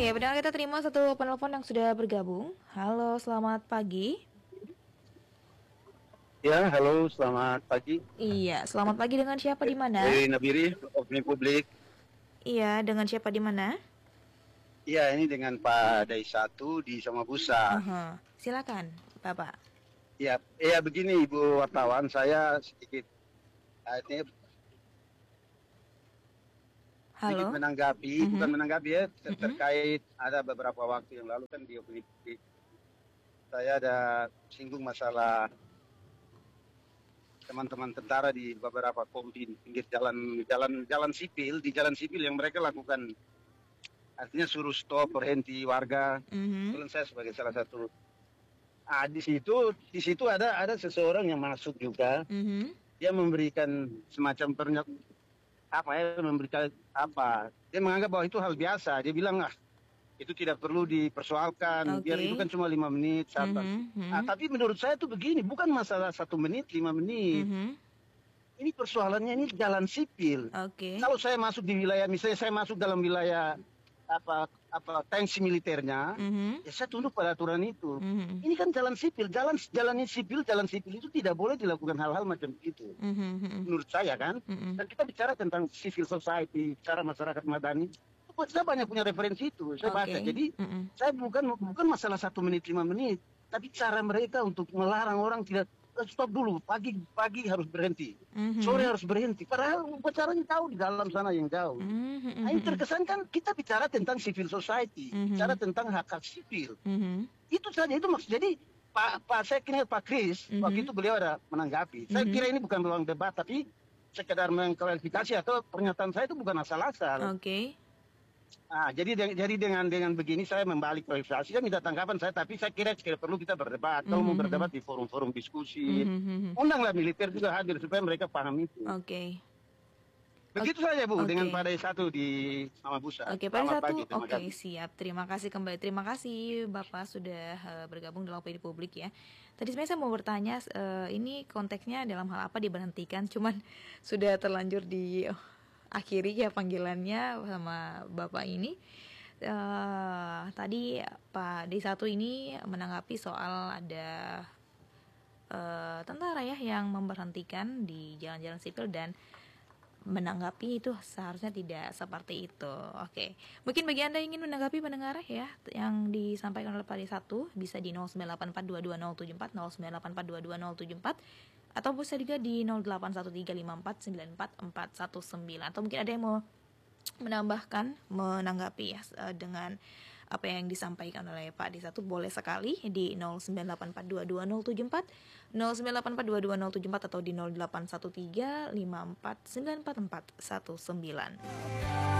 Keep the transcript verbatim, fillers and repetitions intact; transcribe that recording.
Ya, pendengar kita terima satu penelpon yang sudah bergabung. Halo, selamat pagi. Ya, halo, selamat pagi. Iya, selamat pagi, dengan siapa di mana? Dari Nabiri, Opini Publik. Iya, dengan siapa di mana? Iya, ini dengan Pak Daisatu di Samabusa. Uh-huh. Silakan, Bapak. Ya, ya begini Ibu wartawan, saya sedikit artinya sedikit Halo. menanggapi, Uh-huh. bukan menanggapi ya, ter Uh-huh. terkait ada beberapa waktu yang lalu kan di Opini Publik saya ada singgung masalah teman-teman tentara di beberapa kompi di pinggir jalan jalan jalan sipil, di jalan sipil yang mereka lakukan, artinya suruh stop, berhenti warga. Uh-huh. Kebetulan saya sebagai salah satu. Ah, di situ di situ ada ada seseorang yang masuk juga. Uh-huh. Dia memberikan semacam pernyak apa ya, memberikan apa? Dia menganggap bahwa itu hal biasa. Dia bilang, ah, itu tidak perlu dipersoalkan. Oke. Biar itu kan cuma lima menit. Uh-huh. Ah, tapi menurut saya itu begini, bukan masalah satu menit, lima menit. Uh-huh. Ini persoalannya ini jalan sipil. Oke. Kalau saya masuk di wilayah, misalnya saya masuk dalam wilayah apa apa tensi militernya, Uh-huh. ya saya tunduk pada aturan itu. Uh-huh. Ini kan jalan sipil, jalan jalan sipil, jalan sipil itu tidak boleh dilakukan hal-hal macam itu. Uh-huh. Menurut saya kan. Uh-huh. Dan kita bicara tentang civil society, bicara masyarakat madani. Saya banyak punya referensi itu, saya baca. Oke. Jadi Uh-uh. saya bukan bukan masalah satu menit lima menit, tapi cara mereka untuk melarang orang tidak, "Eh, stop dulu, pagi pagi harus berhenti, Uh-huh. sore harus berhenti." Padahal upacaranya tahu di dalam sana yang jauh. Uh-huh. Nah, ini terkesan kan kita bicara tentang civil society, Mhm. bicara tentang hak hak sipil. Uh-huh. Itu saja, itu maksud. Jadi Pak Pak saya kira Pak Kris Mhm. waktu itu beliau ada menanggapi. Saya Mhm. kira ini bukan ruang debat, tapi sekedar mengklarifikasi atau pernyataan saya itu bukan asal-asal. Oke. Ah, jadi de- jadi dengan dengan begini saya membalik klarifikasi, saya minta tanggapan saya, tapi saya kira sekali perlu kita berdebat. Kalau mau Mhm. berdebat di forum-forum diskusi, Mhm. undanglah militer juga hadir supaya mereka paham itu. Oke. Begitu saja Bu, Oke. dengan Pak Satu di Samabusa. Oke, Pak Selamat Satu. pagi, terima Oke, kasih. siap. Terima kasih kembali. Terima kasih Bapak sudah uh, bergabung dalam opini publik ya. Tadi sebenarnya saya mau bertanya, uh, ini konteksnya dalam hal apa diberhentikan? Cuman sudah terlanjur di oh, akhiri ya panggilannya sama Bapak ini. Uh, tadi Pak D satu ini menanggapi soal ada uh, tentara ya yang memberhentikan di jalan-jalan sipil, dan menanggapi itu seharusnya tidak seperti itu. Oke, mungkin bagi Anda yang ingin menanggapi pendengar ya yang disampaikan oleh Pak D satu, bisa di nol sembilan delapan empat dua dua nol tujuh empat nol sembilan delapan empat dua dua nol tujuh empat, atau bisa juga di nol delapan satu tiga lima empat sembilan empat empat satu sembilan. Atau mungkin ada yang mau menambahkan, menanggapi ya dengan apa yang disampaikan oleh Pak D satu, boleh sekali di nol sembilan delapan empat dua dua nol tujuh empat, nol sembilan delapan empat dua dua nol tujuh empat, atau di nol delapan satu tiga lima empat sembilan empat empat satu sembilan.